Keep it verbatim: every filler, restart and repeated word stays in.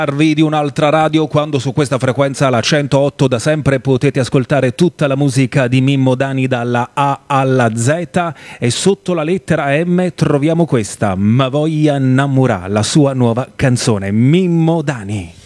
Di un'altra radio, quando su questa frequenza, la centootto, da sempre potete ascoltare tutta la musica di Mimmo Dani dalla A alla Z, e sotto la lettera M troviamo questa, Ma voglia innamorà, la sua nuova canzone. Mimmo Dani.